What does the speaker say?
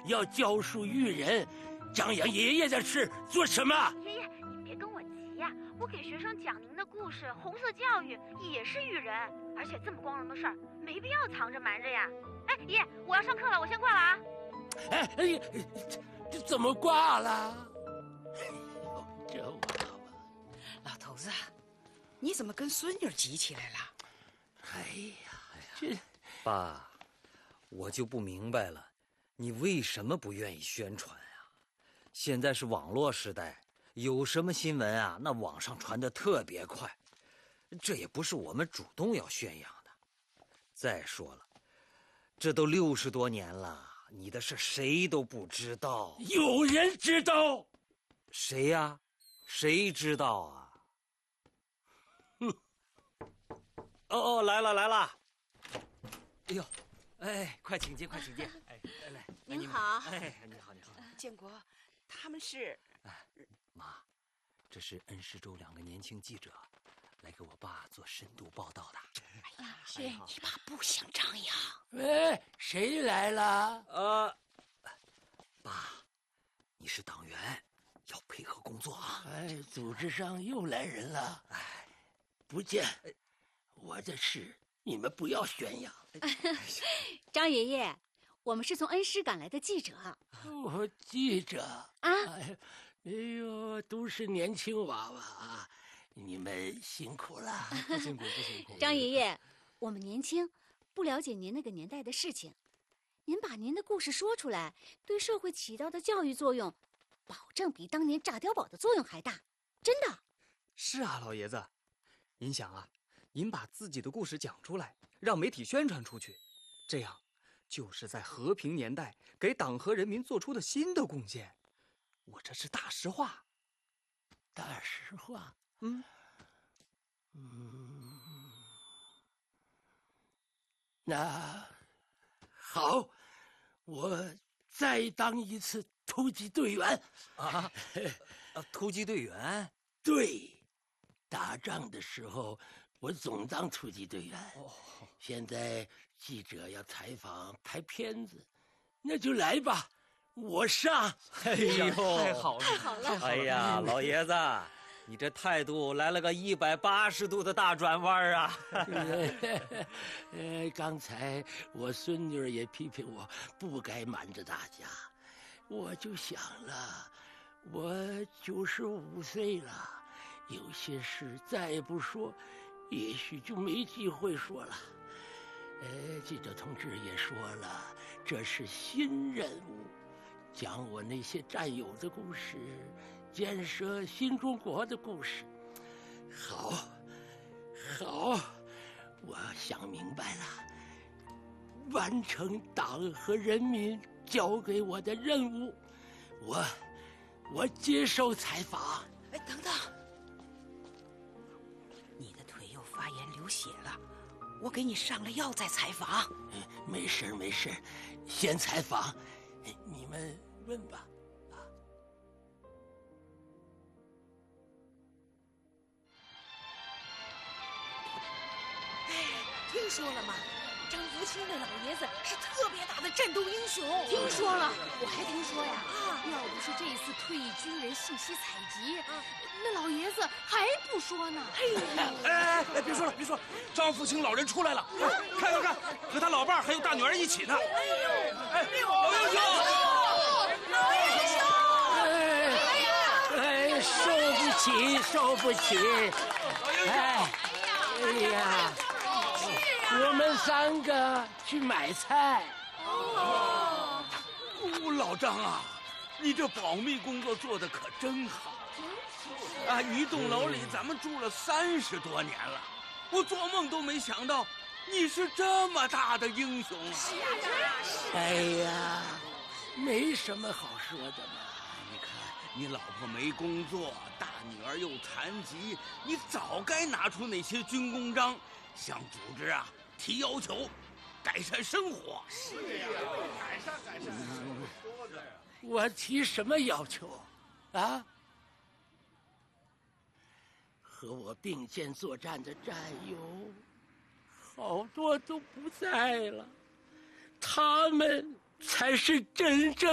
要教书育人。张扬爷爷的事做什么？ 爷爷，你别跟我急呀，我给学生讲您的故事，红色教育也是育人，而且这么光荣的事儿，没必要藏着瞒着呀。哎，爷爷，我要上课了，我先挂了啊。 哎，这怎么挂了？哎呦，这娃娃！ 老头子，你怎么跟孙女急起来了？ 哎呀，这爸，我就不明白了，你为什么不愿意宣传啊？现在是网络时代，有什么新闻啊，那网上传得特别快，这也不是我们主动要宣扬的。再说了，这都60多年了，你的事谁都不知道。 有人知道？ 谁呀？谁知道啊？哦，来了！哎呦，哎，快请进，快请进！哎，来， 您好。 哎，你好。 建国，他们是…… 妈，这是恩施州2个年轻记者，来给我爸做深度报道的。 哎呀，你爸不想张扬。 哎，谁来了？ 爸，你是党员，要配合工作啊。 哎，组织上又来人了。哎，不见。我的事你们不要宣扬。 张爷爷，我们是从恩施赶来的记者。 我记者啊， 哎呦，都是年轻娃娃啊，你们辛苦了。 不辛苦。 张爷爷，我们年轻，不了解您那个年代的事情，您把您的故事说出来，对社会起到的教育作用，保证比当年炸碉堡的作用还大，真的。 是啊，老爷子，您想啊，您把自己的故事讲出来，让媒体宣传出去，这样就是在和平年代给党和人民做出的新的贡献。我这是大实话。 大实话。那好，我再当一次突击队员啊！突击队员？ 对，打仗的时候我总当突击队员。现在记者要采访拍片子，那就来吧，我上。 哎呦， 太好了！ 哎呀，老爷子，你这态度来了个180度的大转弯啊！ 刚才我孙女也批评我不该瞒着大家，我就想了，我95岁了，有些事再不说，也许就没机会说了。记者同志也说了，这是新任务，讲我那些战友的故事，建设新中国的故事。好，我想明白了，完成党和人民交给我的任务，我接受采访。 哎，等等，你的腿又发炎流血了，我给你上了药再采访。 没事，先采访，你们问吧。 听说了吗？张福清的老爷子是特别大的战斗英雄。 听说了，我还听说呀，要不是这次退役军人信息采集，那老爷子还不说呢。 哎，别说了，张福清老人出来了，看，和他老伴还有大女儿一起呢。老英雄！ 哎，受不起！哎呀！我们3个去买菜。 老张啊，你这保密工作做得可真好啊！一栋楼里咱们住了30多年了，我做梦都没想到你是这么大的英雄啊！ 是啊。 哎呀，没什么好说的嘛。 你看你老婆没工作，大女儿又残疾，你早该拿出那些军功章，向组织啊提要求，改善生活。是呀，改善。 我提什么要求啊？和我并肩作战的战友，好多都不在了，他们才是真正